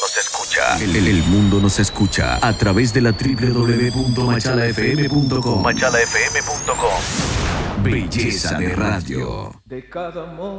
nos escucha. El mundo nos escucha a través de la www.machalafm.com. Machalafm.com. Belleza de radio. De cada amor